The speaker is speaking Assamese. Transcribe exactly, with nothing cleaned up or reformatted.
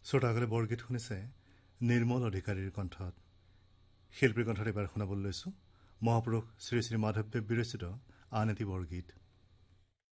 শ্ৰোতাসকলে বৰগীত শুনিছে নিৰ্মল অধিকাৰীৰ কণ্ঠত। শিল্পীৰ কণ্ঠত এবাৰ শুনাবলৈ লৈছোঁ মহাপুৰুষ শ্ৰী শ্ৰী মাধৱদেৱ বিৰচিত আন এটি বৰগীত।